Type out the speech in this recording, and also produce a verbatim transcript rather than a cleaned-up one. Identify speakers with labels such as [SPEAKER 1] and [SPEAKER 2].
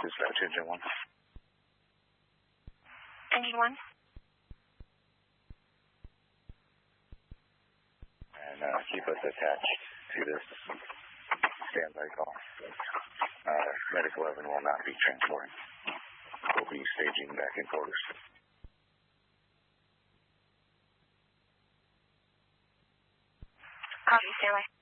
[SPEAKER 1] Dispatch Engine one.
[SPEAKER 2] Engine one.
[SPEAKER 1] And uh, keep us attached to this standby call. Uh, Medic eleven will not be transporting. We'll be staging back in quarters.
[SPEAKER 2] Copy, standby.